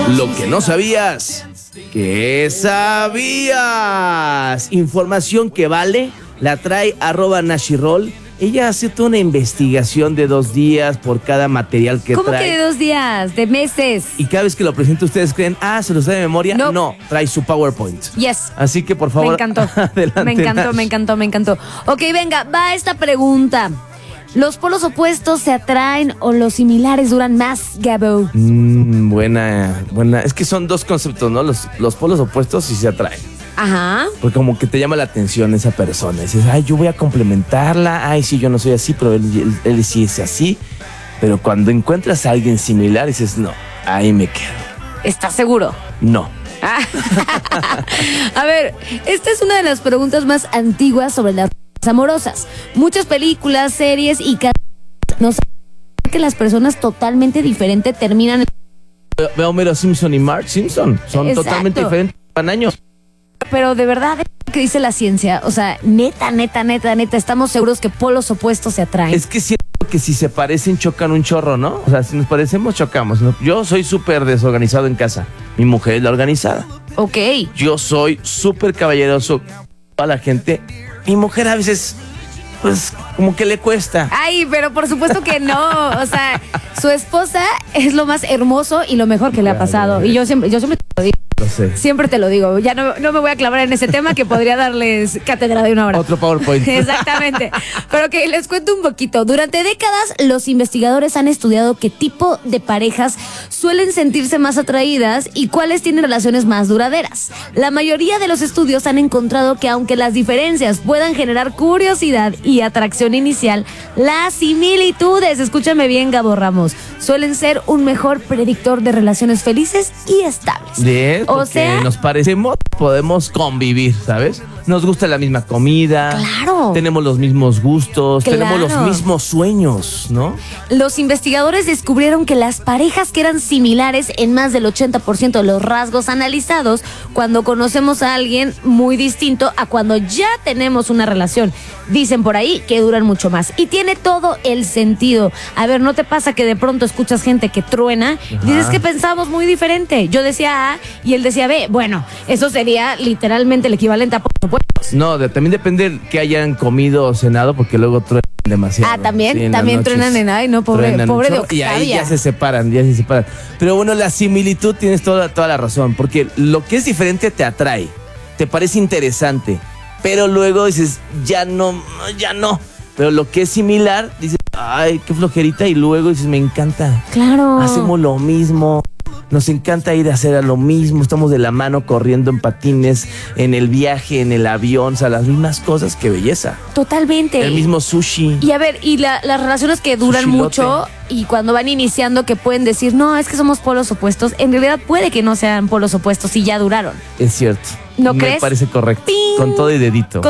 Lo que no sabías, ¿qué sabías? Información que vale, la trae @Nashiroll. Ella hace toda una investigación de 2 días por cada material que trae. ¿Cómo que de 2 días? ¿De meses? Y cada vez que lo presenta ustedes creen, se los da de memoria. No, trae su PowerPoint. Yes. Así que por favor, me encantó. adelante, Me encantó. Ok, venga, va esta pregunta. ¿Los polos opuestos se atraen o los similares duran más, Gabo? Buena. Es que son 2 conceptos, ¿no? Los polos opuestos sí se atraen. Ajá. Porque como que te llama la atención esa persona. Dices, yo voy a complementarla. Sí, yo no soy así, pero él sí es así. Pero cuando encuentras a alguien similar, dices, no, ahí me quedo. ¿Estás seguro? No. A ver, esta es una de las preguntas más antiguas sobre las amorosas. Muchas películas, series y nos que las personas totalmente diferentes terminan. Veo a Homero Simpson y Marge Simpson. Son Exacto. Totalmente diferentes. Van años. Pero de verdad, ¿qué dice la ciencia? O sea, neta, estamos seguros que polos opuestos se atraen. Es que siento que si se parecen, chocan un chorro, ¿no? O sea, si nos parecemos, chocamos, ¿no? Yo soy súper desorganizado en casa. Mi mujer es la organizada. Ok. Yo soy súper caballeroso a la gente. Mi mujer a veces, pues, como que le cuesta. Pero por supuesto que no. O sea, su esposa es lo más hermoso y lo mejor que le ha pasado. Y yo siempre te lo digo. Lo sé. Siempre te lo digo. Ya no me voy a clavar en ese tema que podría darles cátedra de 1 hora. Otro PowerPoint. Exactamente. Pero que les cuento un poquito. Durante décadas, los investigadores han estudiado qué tipo de parejas suelen sentirse más atraídas y cuáles tienen relaciones más duraderas. La mayoría de los estudios han encontrado que aunque las diferencias puedan generar curiosidad y atracción inicial, las similitudes, escúchame bien, Gabo Ramos, suelen ser un mejor predictor de relaciones felices y estables. O sea, nos parecemos, podemos convivir, ¿sabes? Nos gusta la misma comida. Claro. Tenemos los mismos gustos. Claro. Tenemos los mismos sueños, ¿no? Los investigadores descubrieron que las parejas que eran similares en más del 80% de los rasgos analizados cuando conocemos a alguien muy distinto a cuando ya tenemos una relación. Dicen por ahí que duran mucho más. Y tiene todo el sentido. A ver, ¿no te pasa que de pronto escuchas gente que truena? Dices que pensamos muy diferente. Yo decía A y él decía B. Bueno, eso sería literalmente el equivalente a No, también depende de que hayan comido o cenado, porque luego truenan demasiado. También truenan en ay, no, pobre de Octavia. Y ahí ya se separan. Pero bueno, la similitud tienes toda la razón, porque lo que es diferente te atrae, te parece interesante, pero luego dices, ya no. Pero lo que es similar, dices, qué flojerita, y luego dices, me encanta. Claro. Hacemos lo mismo. Nos encanta ir a hacer lo mismo, estamos de la mano corriendo en patines, en el viaje, en el avión, o sea, las mismas cosas, qué belleza. Totalmente. El mismo sushi. Y a ver, las relaciones que duran mucho y cuando van iniciando que pueden decir, no, es que somos polos opuestos, en realidad puede que no sean polos opuestos y ya duraron. Es cierto. ¿No crees? Me parece correcto. ¡Ping! Con todo y dedito.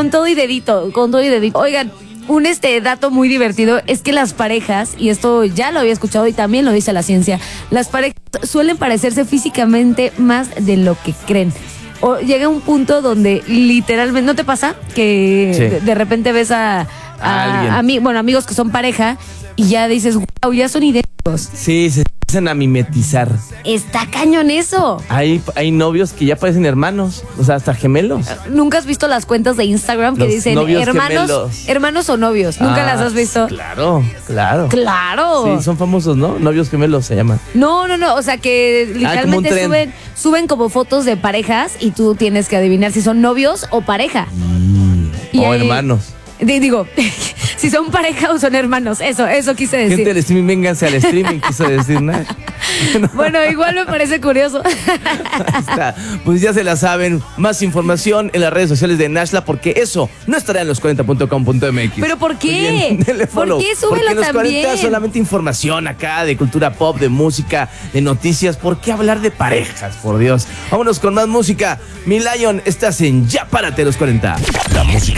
Oigan, un dato muy divertido es que las parejas, y esto ya lo había escuchado y también lo dice la ciencia, las parejas suelen parecerse físicamente más de lo que creen. O llega un punto donde literalmente, ¿no te pasa? Que de repente ves a amigos que son pareja y ya dices, wow, ya son idénticos. Sí, se empiezan a mimetizar. Está cañón eso. Hay novios que ya parecen hermanos, o sea, hasta gemelos. ¿Nunca has visto las cuentas de Instagram que dicen hermanos o novios? ¿Nunca las has visto? Claro. Claro. Sí, son famosos, ¿no? Novios gemelos se llaman. No, o sea que literalmente suben como fotos de parejas y tú tienes que adivinar si son novios o pareja. O hermanos. Digo, si son pareja o son hermanos, eso quise decir. Gente del streaming, vénganse al streaming, quiso decir, ¿no? Bueno, igual me parece curioso. Está. Pues ya se la saben, más información en las redes sociales de Nashla, porque eso no estará en los40.com.mx. ¿Pero por qué? ¿Por qué? Súbela porque en los también. 40 solamente información acá de cultura pop, de música, de noticias. ¿Por qué hablar de parejas? Por Dios. Vámonos con más música. Mi Lion, estás en Ya Párate los 40. La música